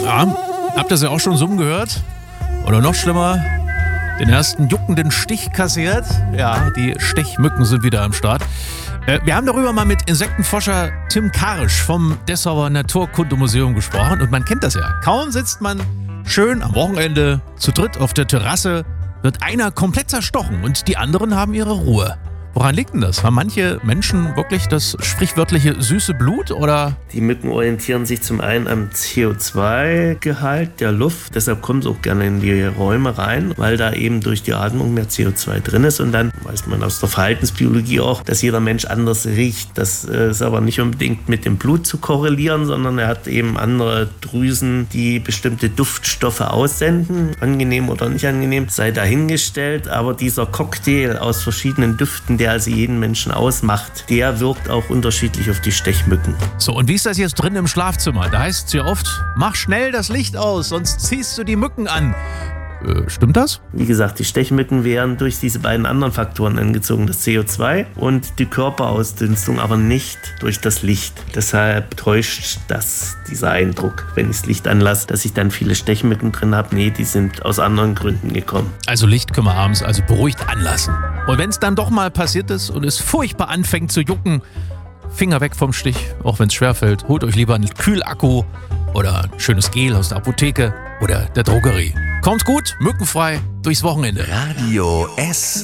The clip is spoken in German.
Ja, habt ihr sie auch schon summen gehört? Oder noch schlimmer, den ersten juckenden Stich kassiert? Ja, die Stechmücken sind wieder am Start. Wir haben darüber mal mit Insektenforscher Tim Karisch vom Dessauer Naturkundemuseum gesprochen. Und man kennt das ja. Kaum sitzt man schön am Wochenende zu dritt auf der Terrasse, wird einer komplett zerstochen und die anderen haben ihre Ruhe. Woran liegt denn das? Haben manche Menschen wirklich das sprichwörtliche süße Blut oder? Die Mücken orientieren sich zum einen am CO2-Gehalt der Luft. Deshalb kommen sie auch gerne in die Räume rein, weil da eben durch die Atmung mehr CO2 drin ist. Und dann weiß man aus der Verhaltensbiologie auch, dass jeder Mensch anders riecht. Das ist aber nicht unbedingt mit dem Blut zu korrelieren, sondern er hat eben andere Drüsen, die bestimmte Duftstoffe aussenden. Angenehm oder nicht angenehm, sei dahingestellt. Aber dieser Cocktail aus verschiedenen Düften, der also jeden Menschen ausmacht, der wirkt auch unterschiedlich auf die Stechmücken. So, und wie ist das jetzt drin im Schlafzimmer? Da heißt es ja oft, mach schnell das Licht aus, sonst ziehst du die Mücken an. Stimmt das? Wie gesagt, die Stechmücken werden durch diese beiden anderen Faktoren angezogen, das CO2 und die Körperausdünstung, aber nicht durch das Licht. Deshalb täuscht das dieser Eindruck, wenn ich das Licht anlasse, dass ich dann viele Stechmücken drin habe. Nee, die sind aus anderen Gründen gekommen. Also Licht können wir abends also beruhigt anlassen. Und wenn es dann doch mal passiert ist und es furchtbar anfängt zu jucken, Finger weg vom Stich, auch wenn es schwerfällt. Holt euch lieber einen Kühlakku oder ein schönes Gel aus der Apotheke oder der Drogerie. Kommt's gut, mückenfrei durchs Wochenende. Radio S.